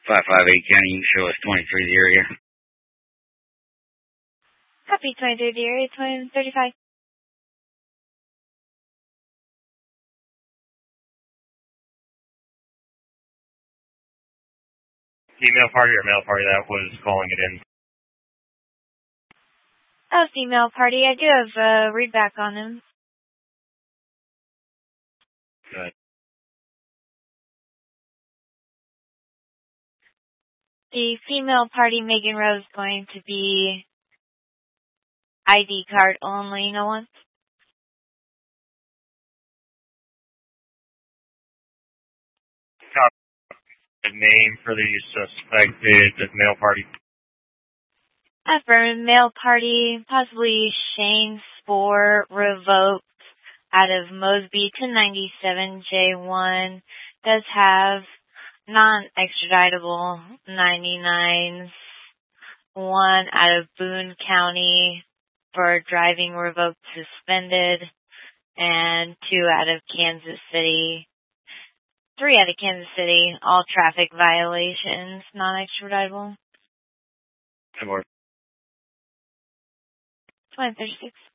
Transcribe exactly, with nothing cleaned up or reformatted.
five five eight County, you can show us twenty-three the area. Copy twenty-three the area, twenty thirty-five. Female party or male party that was calling it in? Oh, female party. I do have a uh, readback on him. Good. The female party, Megan Rose, going to be I D card only, no one? Copy. The name for the suspected male party. Affirmative, male party, possibly Shane Spore, revoked out of Mosby to ninety-seven J one. Does have non-extraditable ninety-nines. One out of Boone County for driving revoked suspended. And two out of Kansas City. Three out of Kansas City, all traffic violations, non-extraditable. Good work. twenty thirty-six.